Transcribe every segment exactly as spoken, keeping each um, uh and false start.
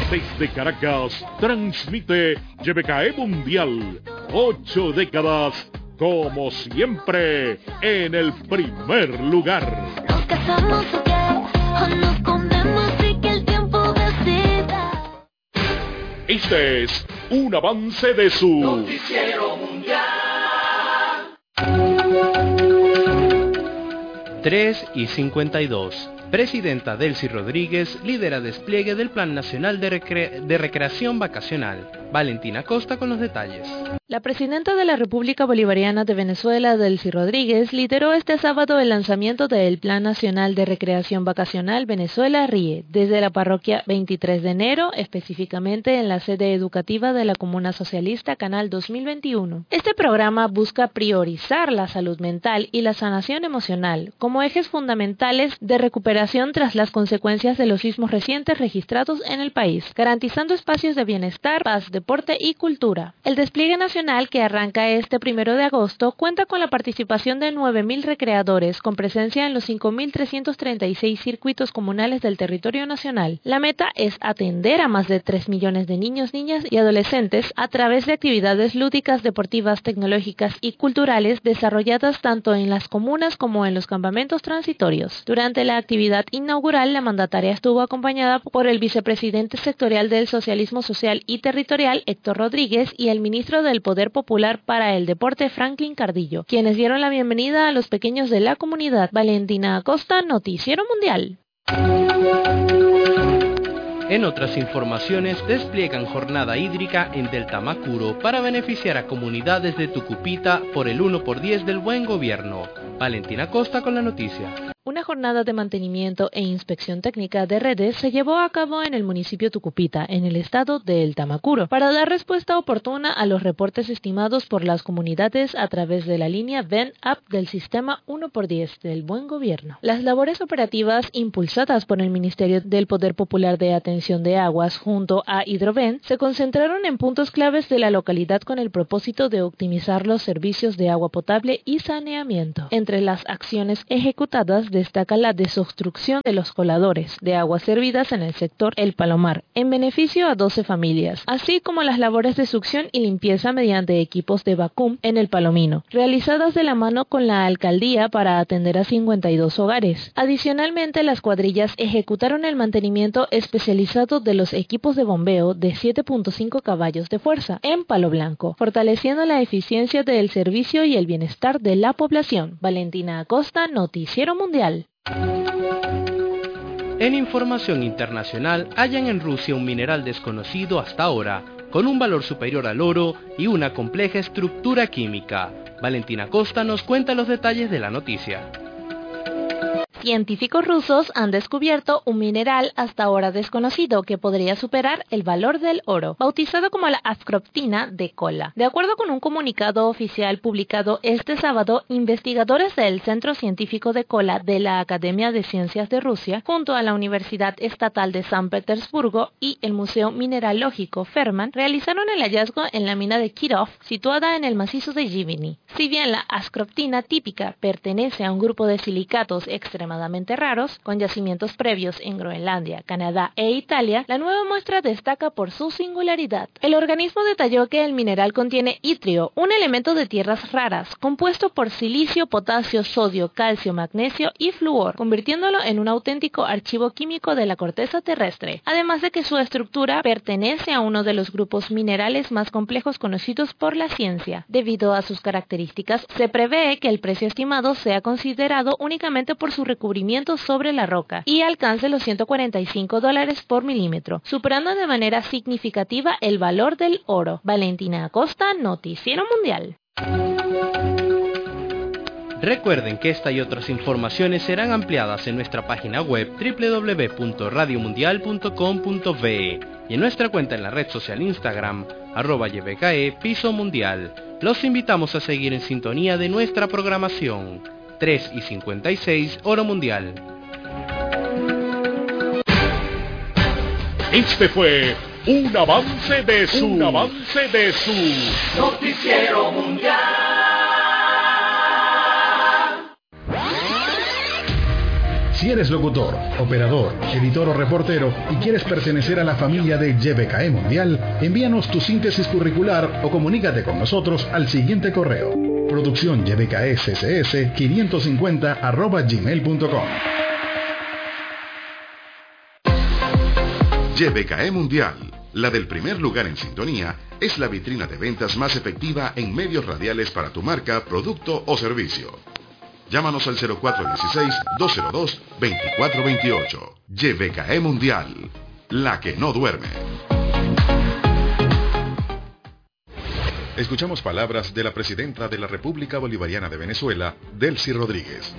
Desde Caracas, transmite Y B K E Mundial. Ocho décadas, como siempre, en el primer lugar. ¿Nos casamos o qué? ¿O nos comemos y que el tiempo decida? Este es un avance de su Noticiero Mundial. tres y cincuenta y dos. Presidenta Delcy Rodríguez lidera despliegue del Plan Nacional de, Recre- de Recreación Vacacional. Valentina Costa con los detalles. La presidenta de la República Bolivariana de Venezuela, Delcy Rodríguez, lideró este sábado el lanzamiento del Plan Nacional de Recreación Vacacional Venezuela R I E desde la parroquia veintitrés de enero, específicamente en la sede educativa de la Comuna Socialista Canal dos mil veintiuno. Este programa busca priorizar la salud mental y la sanación emocional como ejes fundamentales de recuperación tras las consecuencias de los sismos recientes registrados en el país, garantizando espacios de bienestar, paz, deporte y cultura. El despliegue nacional, que arranca este primero de agosto, cuenta con la participación de nueve mil recreadores, con presencia en los cinco mil trescientos treinta y seis circuitos comunales del territorio nacional. La meta es atender a más de tres millones de niños, niñas y adolescentes a través de actividades lúdicas, deportivas, tecnológicas y culturales desarrolladas tanto en las comunas como en los campamentos transitorios. Durante la actividad inaugural, la mandataria estuvo acompañada por el vicepresidente sectorial del Socialismo Social y Territorial, Héctor Rodríguez, y el ministro del Poder Popular para el Deporte, Franklin Cardillo, quienes dieron la bienvenida a los pequeños de la comunidad. Valentina Acosta, Noticiero Mundial. En otras informaciones, despliegan jornada hídrica en Delta Macuro para beneficiar a comunidades de Tucupita por el uno por diez del buen gobierno. Valentina Costa con la noticia. Una jornada de mantenimiento e inspección técnica de redes se llevó a cabo en el municipio Tucupita, en el estado de El Tamacuro, para dar respuesta oportuna a los reportes estimados por las comunidades a través de la línea Ven Up del sistema uno por diez del Buen Gobierno. Las labores operativas impulsadas por el Ministerio del Poder Popular de Atención de Aguas junto a Hidroven se concentraron en puntos claves de la localidad con el propósito de optimizar los servicios de agua potable y saneamiento. Entre las acciones ejecutadas destaca la desobstrucción de los coladores de aguas servidas en el sector El Palomar, en beneficio a doce familias, así como las labores de succión y limpieza mediante equipos de vacuum en El Palomino, realizadas de la mano con la alcaldía para atender a cincuenta y dos hogares. Adicionalmente, las cuadrillas ejecutaron el mantenimiento especializado de los equipos de bombeo de siete punto cinco caballos de fuerza en Palo Blanco, fortaleciendo la eficiencia del servicio y el bienestar de la población. Valentina Acosta, Noticiero Mundial. En información internacional, hallan en Rusia un mineral desconocido hasta ahora, con un valor superior al oro y una compleja estructura química. Valentina Costa nos cuenta los detalles de la noticia. Científicos rusos han descubierto un mineral hasta ahora desconocido que podría superar el valor del oro, bautizado como la ascroptina de Kola. De acuerdo con un comunicado oficial publicado este sábado, investigadores del Centro Científico de Kola de la Academia de Ciencias de Rusia, junto a la Universidad Estatal de San Petersburgo y el Museo Mineralógico Ferman, realizaron el hallazgo en la mina de Kirov, situada en el macizo de Yeviny. Si bien la ascroptina típica pertenece a un grupo de silicatos extremadamente raros, con yacimientos previos en Groenlandia, Canadá e Italia, la nueva muestra destaca por su singularidad. El organismo detalló que el mineral contiene itrio, un elemento de tierras raras, compuesto por silicio, potasio, sodio, calcio, magnesio y flúor, convirtiéndolo en un auténtico archivo químico de la corteza terrestre, además de que su estructura pertenece a uno de los grupos minerales más complejos conocidos por la ciencia. Debido a sus características, se prevé que el precio estimado sea considerado únicamente por su recubrimiento sobre la roca y alcance los ciento cuarenta y cinco dólares por milímetro, superando de manera significativa el valor del oro. Valentina Acosta, Noticiero Mundial. Recuerden que esta y otras informaciones serán ampliadas en nuestra página web doble u doble u doble u punto radio mundial punto com punto be y en nuestra cuenta en la red social Instagram, arroba Y B K E Piso Mundial. Los invitamos a seguir en sintonía de nuestra programación. tres y cincuenta y seis, hora mundial. Este fue un avance de su, un avance de su Noticiero Mundial. Si eres locutor, operador, editor o reportero y quieres pertenecer a la familia de Y B K E Mundial, envíanos tu síntesis curricular o comunícate con nosotros al siguiente correo: producción y b k e s s s quinientos cincuenta arroba gmail punto com. Y B K E Mundial, la del primer lugar en sintonía, es la vitrina de ventas más efectiva en medios radiales para tu marca, producto o servicio. Llámanos al cero cuatro uno seis, dos cero dos, dos cuatro dos ocho. Y B K E Mundial, la que no duerme. Escuchamos palabras de la presidenta de la República Bolivariana de Venezuela, Delcy Rodríguez.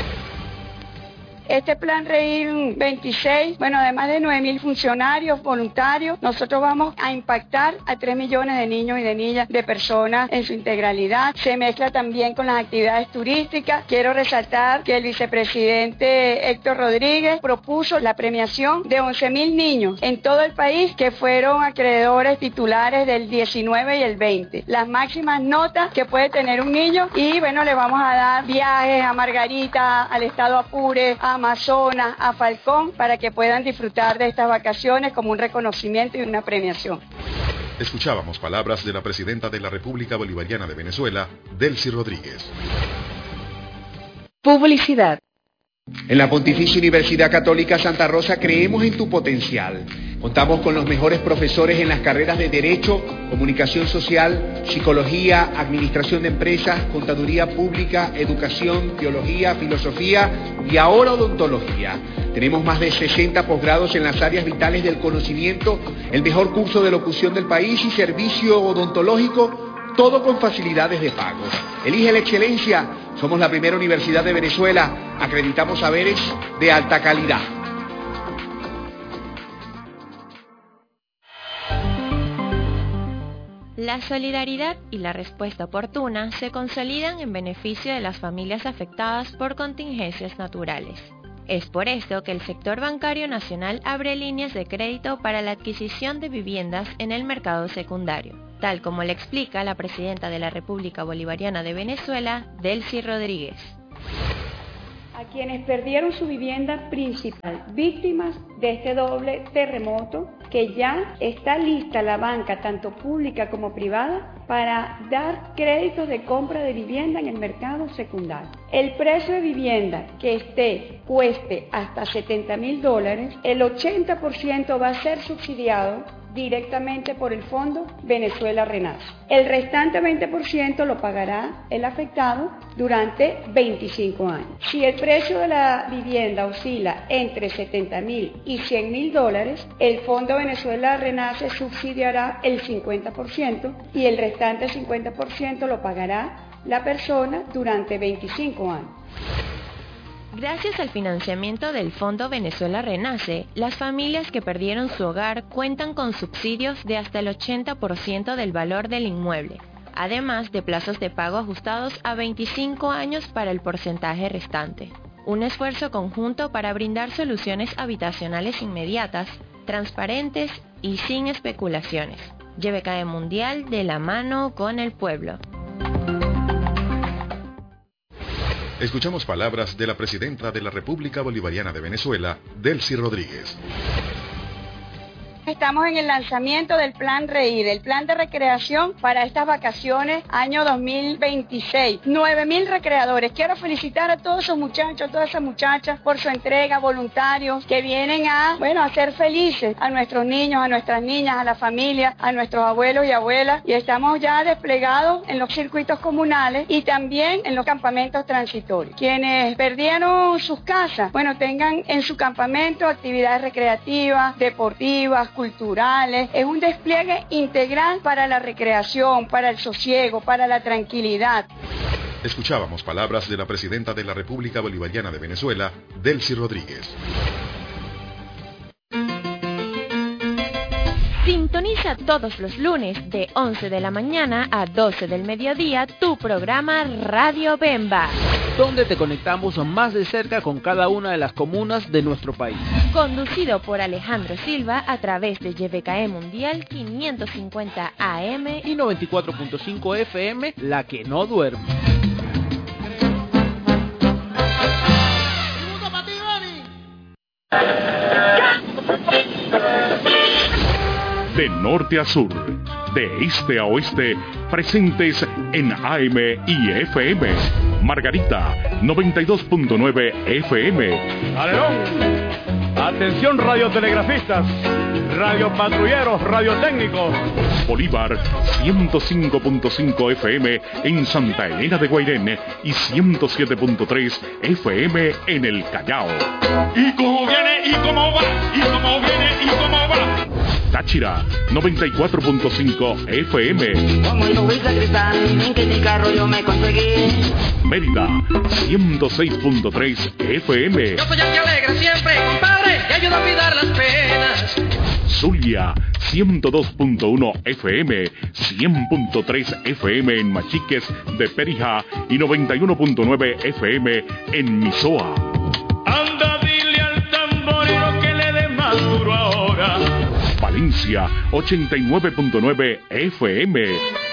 Este plan Reír veintiséis, bueno, además de nueve mil funcionarios voluntarios, nosotros vamos a impactar a tres millones de niños y de niñas, de personas en su integralidad. Se mezcla también con las actividades turísticas. Quiero resaltar que el vicepresidente Héctor Rodríguez propuso la premiación de once mil niños en todo el país que fueron acreedores titulares del diecinueve y el veinte. Las máximas notas que puede tener un niño, y bueno, le vamos a dar viajes a Margarita, al estado Apure, a Amazonas, a Falcón, para que puedan disfrutar de estas vacaciones como un reconocimiento y una premiación. Escuchábamos palabras de la presidenta de la República Bolivariana de Venezuela, Delcy Rodríguez. Publicidad. En la Pontificia Universidad Católica Santa Rosa creemos en tu potencial. Contamos con los mejores profesores en las carreras de Derecho, Comunicación Social, Psicología, Administración de Empresas, Contaduría Pública, Educación, Teología, Filosofía y ahora Odontología. Tenemos más de sesenta posgrados en las áreas vitales del conocimiento, el mejor curso de locución del país y servicio odontológico, todo con facilidades de pago. Elige la excelencia. Somos la primera universidad de Venezuela. Acreditamos saberes de alta calidad. La solidaridad y la respuesta oportuna se consolidan en beneficio de las familias afectadas por contingencias naturales. Es por esto que el sector bancario nacional abre líneas de crédito para la adquisición de viviendas en el mercado secundario, tal como le explica la presidenta de la República Bolivariana de Venezuela, Delcy Rodríguez. A quienes perdieron su vivienda principal, víctimas de este doble terremoto, que ya está lista la banca, tanto pública como privada, para dar créditos de compra de vivienda en el mercado secundario. El precio de vivienda que esté cueste hasta setenta mil dólares, el ochenta por ciento va a ser subsidiado directamente por el Fondo Venezuela Renace. El restante veinte por ciento lo pagará el afectado durante veinticinco años. Si el precio de la vivienda oscila entre setenta mil y cien mil dólares, el Fondo Venezuela Renace subsidiará el cincuenta por ciento y el restante cincuenta por ciento lo pagará la persona durante veinticinco años. Gracias al financiamiento del Fondo Venezuela Renace, las familias que perdieron su hogar cuentan con subsidios de hasta el ochenta por ciento del valor del inmueble, además de plazos de pago ajustados a veinticinco años para el porcentaje restante. Un esfuerzo conjunto para brindar soluciones habitacionales inmediatas, transparentes y sin especulaciones. Y B K E Mundial, de la mano con el pueblo. Escuchamos palabras de la presidenta de la República Bolivariana de Venezuela, Delcy Rodríguez. Estamos en el lanzamiento del Plan Reír, el plan de recreación para estas vacaciones año dos mil veintiséis. nueve mil recreadores. Quiero felicitar a todos esos muchachos, a todas esas muchachas por su entrega, voluntarios que vienen a, bueno, a ser felices a nuestros niños, a nuestras niñas, a la familia, a nuestros abuelos y abuelas. Y estamos ya desplegados en los circuitos comunales y también en los campamentos transitorios. Quienes perdieron sus casas, bueno, tengan en su campamento actividades recreativas, deportivas, culturales. Es un despliegue integral para la recreación, para el sosiego, para la tranquilidad. Escuchábamos palabras de la presidenta de la República Bolivariana de Venezuela, Delcy Rodríguez. Sintoniza todos los lunes de once de la mañana a doce del mediodía tu programa Radio Bemba, donde te conectamos más de cerca con cada una de las comunas de nuestro país. Conducido por Alejandro Silva a través de Y B K E Mundial quinientos cincuenta A M y noventa y cuatro punto cinco F M, la que no duerme. ¡Tributo para ti, Boni! de norte a sur, de este a oeste, presentes en A M y F M. Margarita, noventa y dos punto nueve F M. ¡Alerón! Atención radiotelegrafistas, radiopatrulleros, radiotécnicos. Bolívar, ciento cinco punto cinco F M en Santa Elena de Guairén y ciento siete punto tres F M en el Callao. ¿Y cómo viene? ¿Y cómo va? ¿Y cómo viene? ¿Y cómo va? Táchira, noventa y cuatro punto cinco F M. Como el Luis Sacristán, en que mi carro yo me conseguí. Mérida, ciento seis punto tres F M. Yo soy el que alegra siempre, compadre, y ayuda a olvidar las penas. Zulia, ciento dos punto uno F M, cien punto tres F M en Machiques de Perijá y noventa y uno punto nueve F M en Misoa. Anda, dile al tamborero que le dé más duro ahora. Valencia, ochenta y nueve punto nueve F M.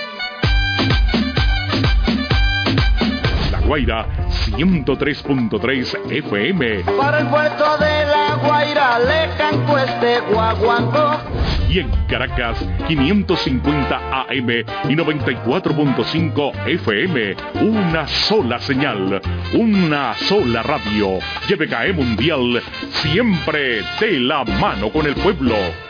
La Guaira, ciento tres punto tres F M. Para el puerto de La Guaira le canto este guaguancó. Y en Caracas, quinientos cincuenta A M y noventa y cuatro punto cinco F M. Una sola señal, una sola radio. G B K E Mundial, siempre de la mano con el pueblo.